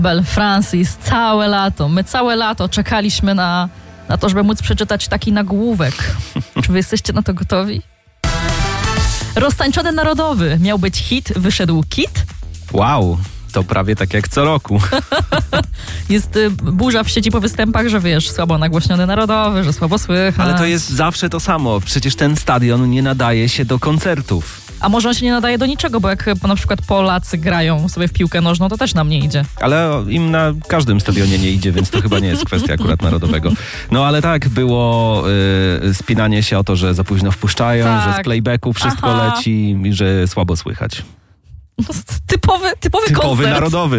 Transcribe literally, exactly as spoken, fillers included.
Belle Francis, całe lato. My całe lato czekaliśmy na, na to, żeby móc przeczytać taki nagłówek. Czy wy jesteście na to gotowi? Roztańczony narodowy. Miał być hit, wyszedł kit. Wow, to prawie tak jak co roku. Jest y, burza w sieci po występach, że wiesz, słabo nagłośniony narodowy, że słabo słychać. Ale to jest zawsze to samo. Przecież ten stadion nie nadaje się do koncertów. A może on się nie nadaje do niczego, bo jak na przykład Polacy grają sobie w piłkę nożną, to też nam nie idzie. Ale im na każdym stadionie nie idzie, więc to chyba nie jest kwestia akurat narodowego. No ale tak, było y, spinanie się o to, że za późno wpuszczają, Tak. że z playbacku wszystko Aha. leci i że słabo słychać. Typowy, typowy, Typowy koncert. narodowy.